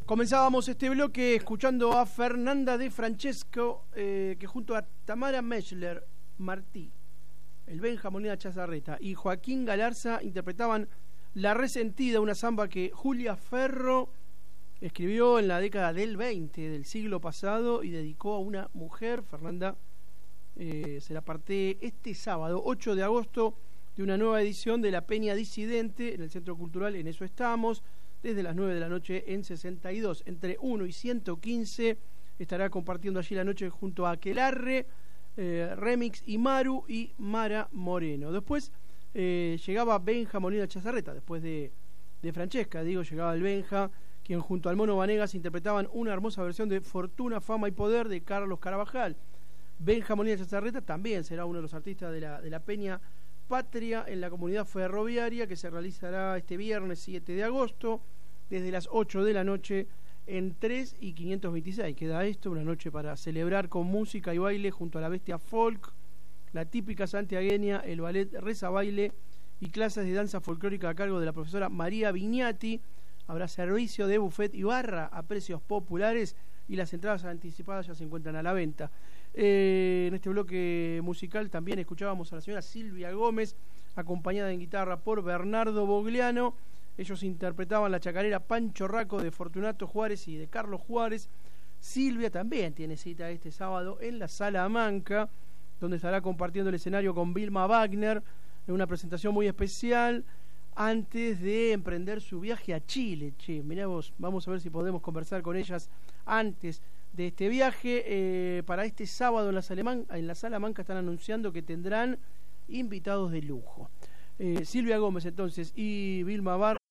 Comenzábamos este bloque escuchando a Fernanda De Francesco, que junto a Tamara Mechler Martí, el Benja Molina Chazarreta y Joaquín Galarza interpretaban La Resentida, una samba que Julia Ferro escribió en la década del 20 del siglo pasado y dedicó a una mujer. Fernanda se la parte este sábado 8 de agosto de una nueva edición de La Peña Disidente en el Centro Cultural. En eso estamos, desde las 9 de la noche en 62, entre 1 y 115, estará compartiendo allí la noche junto a Aquelarre, Remix y Maru y Mara Moreno. Después llegaba Benja Molina Chazarreta, después de Francesca, llegaba el Benja, quien junto al Mono Vanegas interpretaban una hermosa versión de Fortuna, Fama y Poder de Carlos Carabajal. Benja Molina Chazarreta también será uno de los artistas de la Peña Patria en la comunidad ferroviaria, que se realizará este viernes 7 de agosto desde las 8 de la noche en 3 y 526. Queda esto, una noche para celebrar con música y baile junto a la Bestia Folk, la típica santiagueña, el ballet Reza Baile y clases de danza folclórica a cargo de la profesora María Viñati. Habrá servicio de buffet y barra a precios populares y las entradas anticipadas ya se encuentran a la venta. En este bloque musical también escuchábamos a la señora Silvia Gómez, acompañada en guitarra por Bernardo Bogliano. Ellos interpretaban la chacarera Pancho Raco de Fortunato Juárez y de Carlos Juárez. Silvia también tiene cita este sábado en la Salamanca, donde estará compartiendo el escenario con Vilma Wagner en una presentación muy especial antes de emprender su viaje a Chile. Mirá vos, vamos a ver si podemos conversar con ellas antes de este viaje. Para este sábado en la Salamanca están anunciando que tendrán invitados de lujo. Silvia Gómez entonces y Vilma